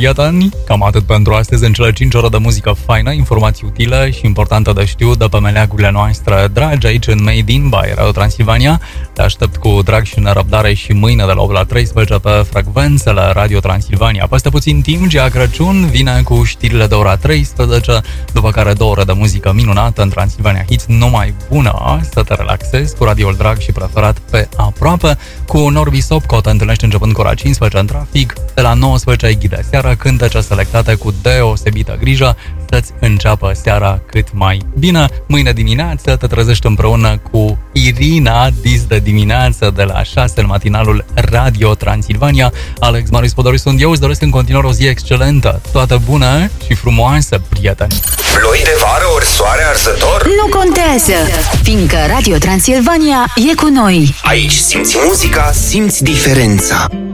prieteni, cam atât pentru astăzi în cele 5 ore de muzică faină, informații utile și importante de știut de pe meleagurile noastre dragi aici în Made in by Radio Transilvania. Te aștept cu drag și nerăbdare și mâine de la 8 la 13 pe frecvențele Radio Transilvania. Peste puțin timp, Gia Crăciun vine cu știrile de ora 13, după care 2 ore de muzică minunată în Transilvania Hits, numai bună, să te relaxezi cu radioul drag și preferat pe aproape, cu Norbi Sopco te întâlnești începând cu ora 15 în trafic, de la 19 ai ghide seara, cântece selectate cu deosebită grijă să-ți înceapă seara cât mai bine. Mâine dimineață te trezești împreună cu Irina, dis de dimineață de la 6 în matinalul Radio Transilvania. Alex Marius Podoriu sunt eu, îți doresc în continuare o zi excelentă, toate bune și frumoase, prieteni! Ploi de vară ori soare arzător? Nu contează, fiindcă Radio Transilvania e cu noi. Aici simți muzica, simți diferența.